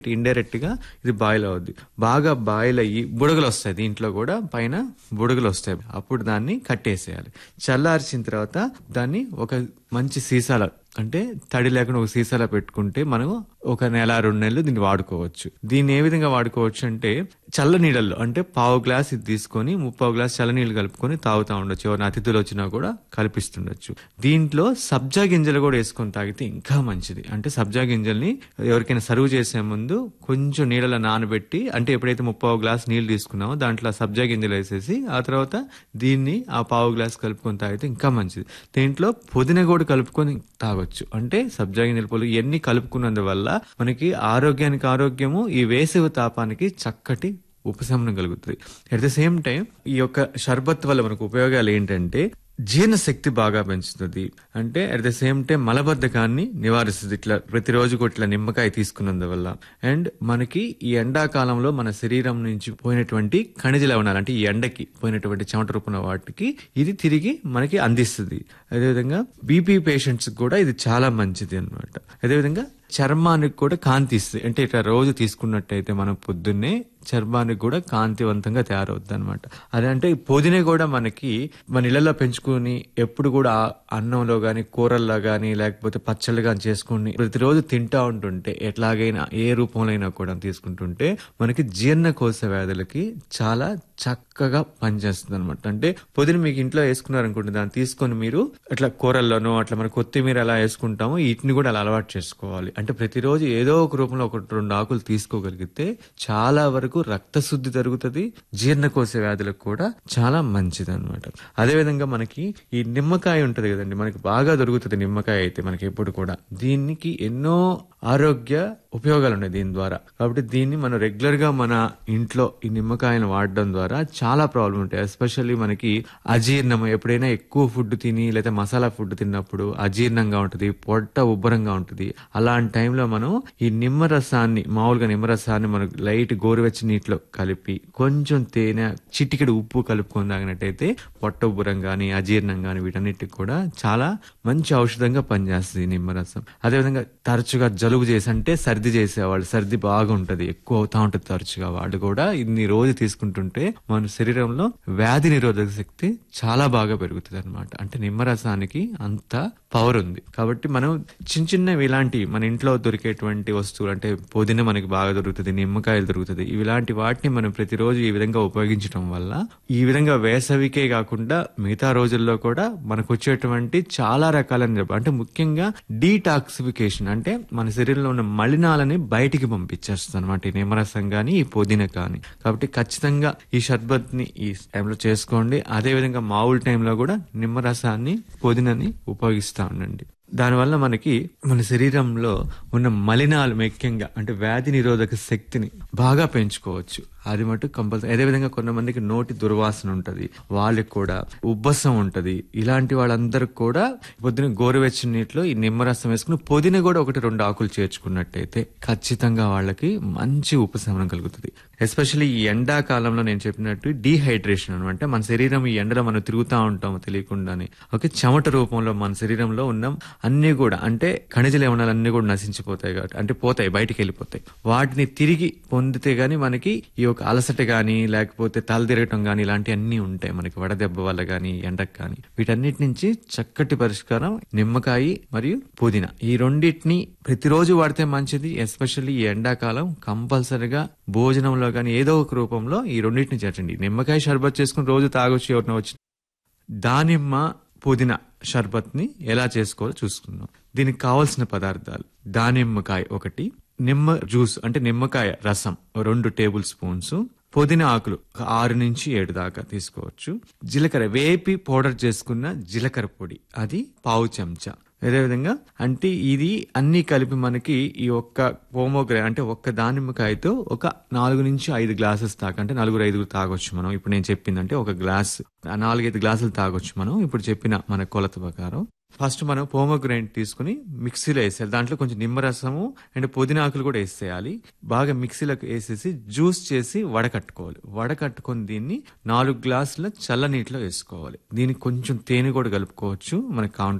Indirect గా ఇది boil అవుద్ది. బాగా బాయిల్ అయ్యి బుడగలు వస్తాయి, దీంట్లో కూడా పైన బుడగలు వస్తాయి. అప్పుడు దాన్ని కట్టేసేయాలి. చల్లార్చిన తర్వాత దాన్ని ఒక మంచి సీసాల, అంటే తడి లేకుండా ఒక సీసాలో పెట్టుకుంటే మనం ఒక నెల 2 నెలలు దీన్ని వాడుకోవచ్చు. దీన్ని ఏ విధంగా వాడుకోవచ్చు అంటే చల్ల నీళ్ళల్లో, అంటే పావు గ్లాస్ ఇది తీసుకొని 30 గ్లాస్ చల్ల నీళ్ళు కలుపుకొని తాగుతూ ఉండొచ్చు. ఎవరైనా అతిథులు వచ్చినా కూడా కల్పిస్తుండొచ్చు. దీంట్లో సబ్జా గింజలు కూడా వేసుకొని తాగితే ఇంకా మంచిది. అంటే సబ్జా గింజల్ని ఎవరికైనా సర్వ్ చేసే ముందు కొంచెం నీళ్ళలో నానబెట్టి, అంటే ఎప్పుడైతే 30 గ్లాస్ నీళ్ళు తీసుకున్నామో దాంట్లో సబ్జా గింజలు వేసేసి ఆ తర్వాత దీన్ని ఆ పావు గ్లాస్ కలుపుకొని తాగితే ఇంకా మంచిది. దీంట్లో పుదీనా కూడా కలుపుకొని తాగొచ్చు. అంటే సబ్జా గింజల పొలు ఇవన్నీ కలుపుకున్నందువల్ల మనకి ఆరోగ్యానికి ఆరోగ్యము, ఈ వేసవి తాపానికి చక్కటి ఉపశమనం కలుగుతుంది. అట్ ద సేమ్ టైం ఈ యొక్క షర్బత్ వల్ల మనకు ఉపయోగాలు ఏంటంటే జీర్ణశక్తి బాగా పెంచుతుంది. అంటే అట్ ద సేమ్ టైం మలబద్ధకాన్ని నివారిస్తుంది ఇట్లా ప్రతిరోజు ఇట్లా నిమ్మకాయ తీసుకున్నందువల్ల. అండ్ మనకి ఈ ఎండాకాలంలో మన శరీరం నుంచి పోయినటువంటి ఖనిజ లవణాలు, అంటే ఈ ఎండకి పోయినటువంటి చెమట రూపంలో వాటికి ఇది తిరిగి మనకి అందిస్తుంది. అదేవిధంగా బీపీ పేషెంట్స్ కూడా ఇది చాలా మంచిది అన్నమాట. అదేవిధంగా చర్మానికి కూడా కాంతి ఇస్తుంది. అంటే ఇట్లా రోజు తీసుకున్నట్టయితే మనం పొద్దున్నే చర్మానికి కూడా కాంతివంతంగా తయారవుద్ది అనమాట. అదంటే పుదీనా కూడా మనకి మన ఇళ్లలో పెంచుకుని ఎప్పుడు కూడా అన్నంలో గాని కూరల్లో గాని లేకపోతే పచ్చళ్ళు గాని చేసుకుని ప్రతిరోజు తింటా ఉంటుంటే, ఎట్లాగైనా ఏ రూపంలో అయినా కూడా తీసుకుంటుంటే మనకి జీర్ణకోశ వ్యాధులకి చాలా చక్కగా పనిచేస్తుంది అనమాట. అంటే పుదీనా మీకు ఇంట్లో వేసుకున్నారనుకుంటే దాన్ని తీసుకొని మీరు అట్లా కూరల్లోనో అట్లా మన కొత్తిమీర ఎలా వేసుకుంటామో వీటిని కూడా అలా అలవాటు చేసుకోవాలి. అంటే ప్రతిరోజు ఏదో ఒక రూపంలో 1-2 ఆకులు తీసుకోగలిగితే చాలా వరకు రక్తశుద్ధి జరుగుతుంది, జీర్ణకోశ వ్యాధులకు కూడా చాలా మంచిది అనమాట. అదేవిధంగా మనకి ఈ నిమ్మకాయ ఉంటది కదండి, మనకి బాగా దొరుకుతుంది నిమ్మకాయ అయితే మనకి ఎప్పుడు కూడా. దీనికి ఎన్నో ఆరోగ్య ఉపయోగాలు ఉన్నాయి దీని ద్వారా. కాబట్టి దీన్ని మనం రెగ్యులర్ గా మన ఇంట్లో ఈ నిమ్మకాయను వాడడం ద్వారా చాలా ప్రాబ్లం ఉంటాయి. ఎస్పెషల్లీ మనకి అజీర్ణం, ఎప్పుడైనా ఎక్కువ ఫుడ్ తిని లేదా మసాలా ఫుడ్ తిన్నప్పుడు అజీర్ణంగా ఉంటుంది, పొట్ట ఉబ్బరంగా ఉంటుంది. అలాంటి టైంలో మనం ఈ నిమ్మరసాన్ని, మామూలుగా నిమ్మరసాన్ని మనకు లైట్ గోరువెచ్చని నీటిలో కలిపి కొంచెం తేనె, చిటికెడు ఉప్పు కలుపుకొని తాగినట్టయితే పొట్ట ఉబ్బరం గాని అజీర్ణం గాని వీటన్నిటికి కూడా చాలా మంచి ఔషధంగా పనిచేస్తుంది నిమ్మరసం. అదేవిధంగా తరచుగా జలుబు చేసి, అంటే సర్ది చేసేవాళ్ళు, సర్ది బాగా ఉంటది, ఎక్కువ అవుతా ఉంటది తరచుగా, వాళ్ళు కూడా ఇన్ని రోజు తీసుకుంటుంటే మన శరీరంలో వ్యాధి నిరోధక శక్తి చాలా బాగా పెరుగుతుంది అనమాట. అంటే నిమ్మరసానికి అంత పవర్ ఉంది. కాబట్టి మనం చిన్న చిన్నవి ఇలాంటి మన ఇంట్లో దొరికేటువంటి వస్తువులు, అంటే పుదీనా మనకి బాగా దొరుకుతుంది, నిమ్మకాయలు దొరుకుతుంది, ఇలాంటి వాటిని మనం ప్రతిరోజు ఈ విధంగా ఉపయోగించడం వల్ల ఈ విధంగా వేసవికే కాకుండా మిగతా రోజుల్లో కూడా మనకు వచ్చేటువంటి చాలా రకాలైన, అంటే ముఖ్యంగా డీటాక్సిఫికేషన్, అంటే మన శరీరంలో ఉన్న మలినాలని బయటికి పంపించేస్తుంది అనమాట ఈ నిమ్మరసం గాని ఈ పుదీనా కానీ. కాబట్టి ఖచ్చితంగా ఈ షర్బత్ ని ఈ టైంలో చేసుకోండి. అదే విధంగా మామూలు టైంలో కూడా నిమ్మరసాన్ని పుదీనాని ఉపయోగిస్తా ఉండండి. దానివల్ల మనకి మన శరీరంలో ఉన్న మలినాలు, ముఖ్యంగా అంటే వ్యాధి నిరోధక శక్తిని బాగా పెంచుకోవచ్చు. అది మటు కంపల్సరీ. అదేవిధంగా కొంతమందికి నోటి దుర్వాసన ఉంటది, వాళ్ళకి కూడా ఉబ్బసం ఉంటది. ఇలాంటి వాళ్ళందరికి కూడా పొద్దున గోరువెచ్చని నీటిలో ఈ నిమ్మరసం వేసుకుని పుదీనా కూడా 1-2 ఆకులు చేర్చుకున్నట్టయితే ఖచ్చితంగా వాళ్ళకి మంచి ఉపశమనం కలుగుతుంది. ఎస్పెషల్లీ ఈ ఎండాకాలంలో నేను చెప్పినట్టు డీహైడ్రేషన్ అనమాట. మన శరీరం ఈ ఎండలో మనం తిరుగుతూ ఉంటాము తెలియకుండానే, ఓకే, చెమట రూపంలో మన శరీరంలో ఉన్న అన్ని కూడా, అంటే ఖనిజ లవణాలన్నీ కూడా నశించిపోతాయి కాబట్టి, అంటే పోతాయి, బయటికి వెళ్ళిపోతాయి. వాటిని తిరిగి పొందితే గానీ మనకి ఈ యొక్క అలసట గానీ లేకపోతే తల తిరగటం గానీ ఇలాంటి అన్ని ఉంటాయి మనకి, వడదెబ్బ వల్ల గానీ ఎండకు కానీ. వీటన్నిటి నుంచి చక్కటి పరిష్కారం నిమ్మకాయ మరియు పుదీనా. ఈ రెండింటిని ప్రతిరోజు వాడితే మంచిది. ఎస్పెషల్లీ ఈ ఎండాకాలం కంపల్సరిగా భోజనంలో గానీ ఏదో ఒక రూపంలో ఈ రెండింటిని చేర్చండి. నిమ్మకాయ షర్బత్ చేసుకుని రోజు తాగొచ్చు ఎవరిన వచ్చి. దానిమ్మ పుదీనా షర్బత్ ని ఎలా చేసుకోవాలో చూసుకుందాం. దీనికి కావాల్సిన పదార్థాలు: దానిమ్మకాయ 1, నిమ్మ జ్యూస్ అంటే నిమ్మకాయ రసం 2 టేబుల్ స్పూన్స్, పుదీనా ఆకులు 6-7 దాకా తీసుకోవచ్చు, జీలకర్ర వేపి పౌడర్ చేసుకున్న జీలకర్ర పొడి అది పావు చెంచా. అదేవిధంగా అంటే ఇది అన్ని కలిపి మనకి ఈ ఒక్క పోమోగ్రానేట్, అంటే ఒక్క దానిమ్మకాయతో ఒక 4-5 గ్లాసెస్ దాకా, అంటే 4-5 తాగొచ్చు మనం. ఇప్పుడు నేను చెప్పిందంటే ఒక గ్లాస్ 4-5 గ్లాసులు తాగొచ్చు మనం ఇప్పుడు చెప్పిన మన కొలత ప్రకారం. ఫస్ట్ మనం పోమోగ్రానేట్ తీసుకుని మిక్సీలో వేసేయాలి. దాంట్లో కొంచెం నిమ్మరసము అండ్ పుదీనా ఆకులు కూడా వేసేయాలి. బాగా మిక్సీలోకి వేసేసి జ్యూస్ చేసి వడకట్టుకోవాలి. వడకట్టుకొని దీన్ని 4 గ్లాసుల చల్ల నీటిలో వేసుకోవాలి. దీనికి కొంచెం తేనె కూడా కలుపుకోవచ్చు మనకు కావాలంటే.